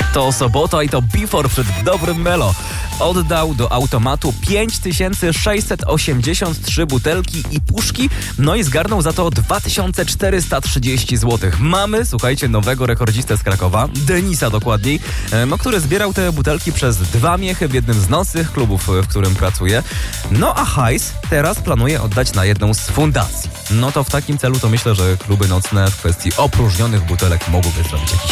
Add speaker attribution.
Speaker 1: To sobota i to Before przed dobrym Melo. Oddał do automatu 5683 butelki i puszki, no i zgarnął za to 2430 zł. Mamy, słuchajcie, nowego rekordzistę z Krakowa, Denisa dokładniej, który zbierał te butelki przez 2 miechy w jednym z nocnych klubów, w którym pracuje. No a hajs teraz planuje oddać na jedną z fundacji. No to w takim celu to myślę, że kluby nocne w kwestii opróżnionych butelek mogłyby zrobić jakiś